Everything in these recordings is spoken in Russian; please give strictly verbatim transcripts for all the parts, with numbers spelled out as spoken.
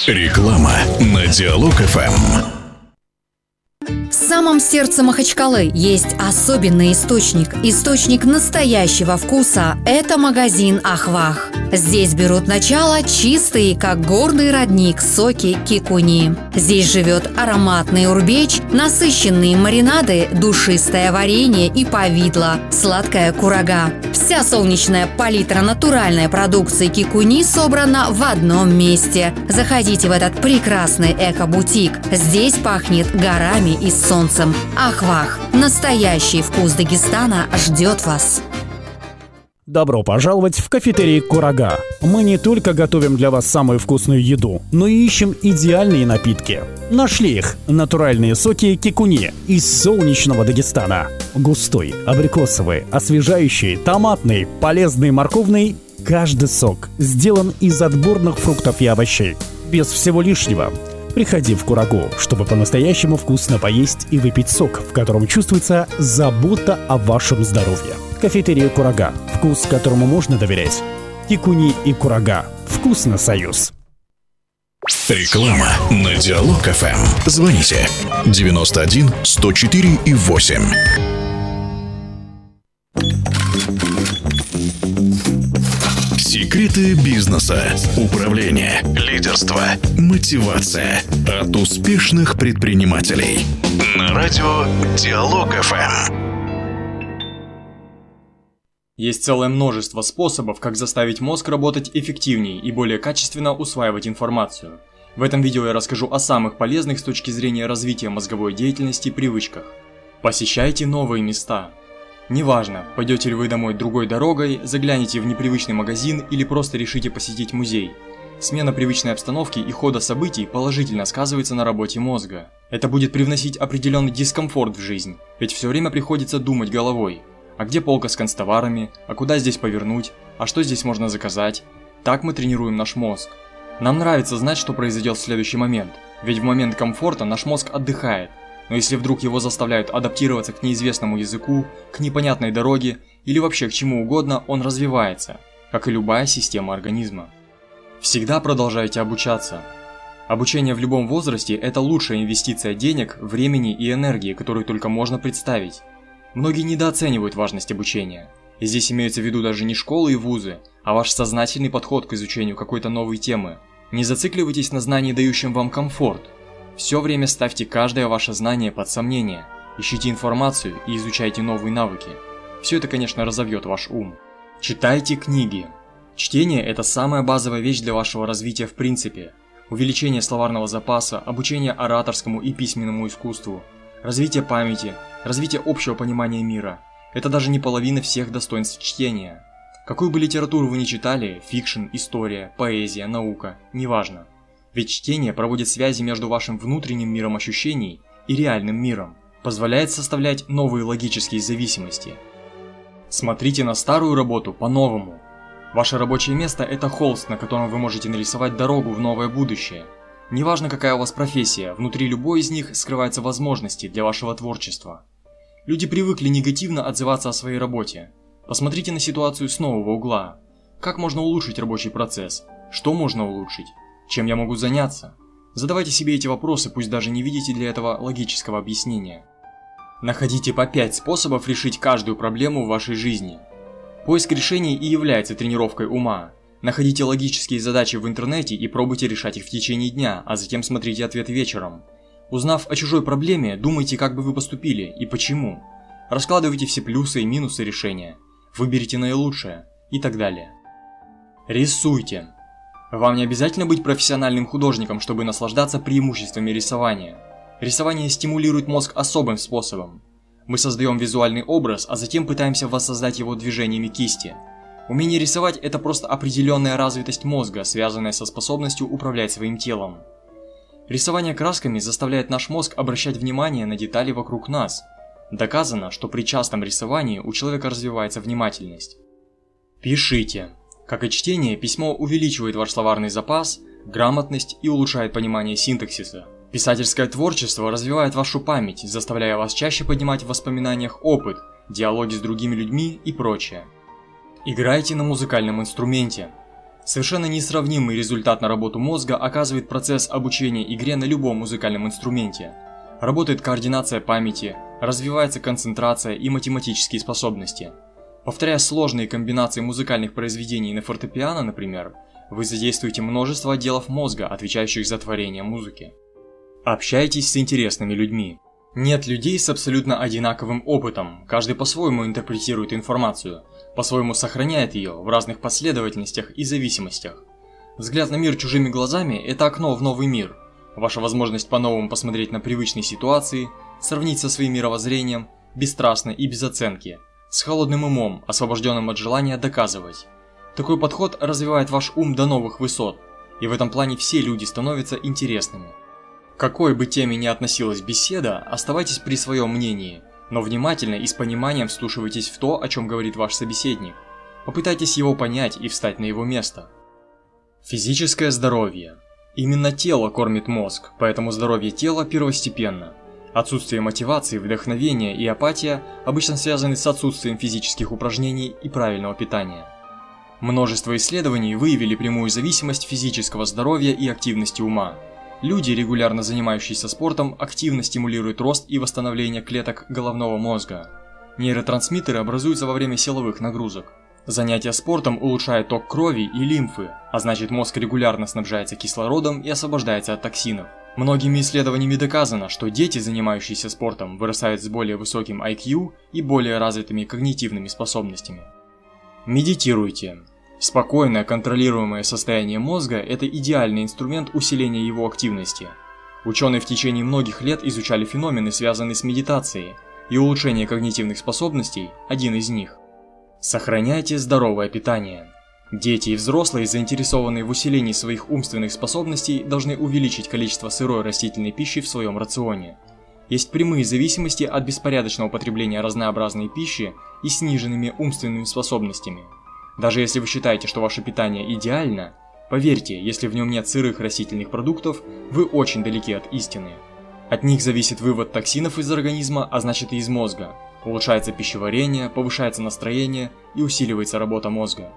Реклама на Диалог эф эм. В самом сердце Махачкалы есть особенный источник. Источник настоящего вкуса – это магазин «Ахвах». Здесь берут начало чистые, как горный родник, соки кикуни. Здесь живет ароматный урбеч, насыщенные маринады, душистое варенье и повидло, сладкая курага. Вся солнечная палитра натуральной продукции кикуни собрана в одном месте. Заходите в этот прекрасный эко-бутик. Здесь пахнет горами и солнцем. Ахвах. Настоящий вкус Дагестана ждет вас. Добро пожаловать в кафетерий «Курага». Мы не только готовим для вас самую вкусную еду, но и ищем идеальные напитки. Нашли их – натуральные соки кикуни из солнечного Дагестана. Густой, абрикосовый, освежающий, томатный, полезный, морковный – каждый сок сделан из отборных фруктов и овощей. Без всего лишнего. Приходи в «Курагу», чтобы по-настоящему вкусно поесть и выпить сок, в котором чувствуется забота о вашем здоровье. Кафетерия «Курага». Вкус, которому можно доверять. Кикуни и «Курага». Вкусно, союз. Реклама на Диалог эф эм. Звоните девяносто один сто четыре и восемь. Секреты бизнеса, управления, лидерства, мотивация от успешных предпринимателей. На радио Диалог эф эм. Есть целое множество способов, как заставить мозг работать эффективнее и более качественно усваивать информацию. В этом видео я расскажу о самых полезных с точки зрения развития мозговой деятельности привычках. Посещайте новые места. Неважно, пойдете ли вы домой другой дорогой, загляните в непривычный магазин или просто решите посетить музей. Смена привычной обстановки и хода событий положительно сказывается на работе мозга. Это будет привносить определенный дискомфорт в жизнь, ведь все время приходится думать головой. А где полка с канцтоварами? А куда здесь повернуть? А что здесь можно заказать? Так мы тренируем наш мозг. Нам нравится знать, что произойдет в следующий момент, ведь в момент комфорта наш мозг отдыхает. Но если вдруг его заставляют адаптироваться к неизвестному языку, к непонятной дороге или вообще к чему угодно, он развивается, как и любая система организма. Всегда продолжайте обучаться. Обучение в любом возрасте – это лучшая инвестиция денег, времени и энергии, которую только можно представить. Многие недооценивают важность обучения. И здесь имеются в виду даже не школы и вузы, а ваш сознательный подход к изучению какой-то новой темы. Не зацикливайтесь на знании, дающем вам комфорт. Все время ставьте каждое ваше знание под сомнение. Ищите информацию и изучайте новые навыки. Все это, конечно, разовьет ваш ум. Читайте книги. Чтение – это самая базовая вещь для вашего развития в принципе. Увеличение словарного запаса, обучение ораторскому и письменному искусству, развитие памяти, развитие общего понимания мира – это даже не половина всех достоинств чтения. Какую бы литературу вы ни читали – фикшн, история, поэзия, наука – неважно. Ведь чтение проводит связи между вашим внутренним миром ощущений и реальным миром, позволяет составлять новые логические зависимости. Смотрите на старую работу по-новому. Ваше рабочее место – это холст, на котором вы можете нарисовать дорогу в новое будущее. Неважно, какая у вас профессия, внутри любой из них скрываются возможности для вашего творчества. Люди привыкли негативно отзываться о своей работе. Посмотрите на ситуацию с нового угла. Как можно улучшить рабочий процесс? Что можно улучшить? Чем я могу заняться? Задавайте себе эти вопросы, пусть даже не видите для этого логического объяснения. Находите по пять способов решить каждую проблему в вашей жизни. Поиск решений и является тренировкой ума. Находите логические задачи в интернете и пробуйте решать их в течение дня, а затем смотрите ответ вечером. Узнав о чужой проблеме, думайте, как бы вы поступили и почему. Раскладывайте все плюсы и минусы решения. Выберите наилучшее и так далее. Рисуйте. Вам не обязательно быть профессиональным художником, чтобы наслаждаться преимуществами рисования. Рисование стимулирует мозг особым способом. Мы создаем визуальный образ, а затем пытаемся воссоздать его движениями кисти. Умение рисовать – это просто определенная развитость мозга, связанная со способностью управлять своим телом. Рисование красками заставляет наш мозг обращать внимание на детали вокруг нас. Доказано, что при частом рисовании у человека развивается внимательность. Пишите. Как и чтение, письмо увеличивает ваш словарный запас, грамотность и улучшает понимание синтаксиса. Писательское творчество развивает вашу память, заставляя вас чаще поднимать в воспоминаниях опыт, диалоги с другими людьми и прочее. Играйте на музыкальном инструменте. Совершенно несравнимый результат на работу мозга оказывает процесс обучения игре на любом музыкальном инструменте. Работает координация памяти, развивается концентрация и математические способности. Повторяя сложные комбинации музыкальных произведений на фортепиано, например, вы задействуете множество отделов мозга, отвечающих за творение музыки. Общайтесь с интересными людьми. Нет людей с абсолютно одинаковым опытом, каждый по-своему интерпретирует информацию, по-своему сохраняет ее в разных последовательностях и зависимостях. Взгляд на мир чужими глазами – это окно в новый мир, ваша возможность по-новому посмотреть на привычные ситуации, сравнить со своим мировоззрением, бесстрастно и без оценки, с холодным умом, освобожденным от желания доказывать. Такой подход развивает ваш ум до новых высот, и в этом плане все люди становятся интересными. К какой бы теме ни относилась беседа, оставайтесь при своем мнении, но внимательно и с пониманием вслушивайтесь в то, о чем говорит ваш собеседник. Попытайтесь его понять и встать на его место. Физическое здоровье. Именно тело кормит мозг, поэтому здоровье тела первостепенно. Отсутствие мотивации, вдохновения и апатия обычно связаны с отсутствием физических упражнений и правильного питания. Множество исследований выявили прямую зависимость физического здоровья и активности ума. Люди, регулярно занимающиеся спортом, активно стимулируют рост и восстановление клеток головного мозга. Нейротрансмиттеры образуются во время силовых нагрузок. Занятие спортом улучшает ток крови и лимфы, а значит мозг регулярно снабжается кислородом и освобождается от токсинов. Многими исследованиями доказано, что дети, занимающиеся спортом, вырастают с более высоким ай кью и более развитыми когнитивными способностями. Медитируйте. Спокойное, контролируемое состояние мозга – это идеальный инструмент усиления его активности. Ученые в течение многих лет изучали феномены, связанные с медитацией, и улучшение когнитивных способностей – один из них. Сохраняйте здоровое питание. Дети и взрослые, заинтересованные в усилении своих умственных способностей, должны увеличить количество сырой растительной пищи в своем рационе. Есть прямые зависимости от беспорядочного потребления разнообразной пищи и сниженными умственными способностями. Даже если вы считаете, что ваше питание идеально, поверьте, если в нем нет сырых растительных продуктов, вы очень далеки от истины. От них зависит вывод токсинов из организма, а значит и из мозга. Улучшается пищеварение, повышается настроение и усиливается работа мозга.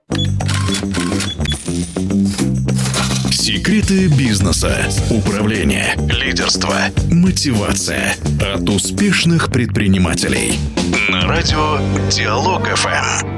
Секреты бизнеса, управления, лидерства, мотивация от успешных предпринимателей. На радио Диалог эф эм.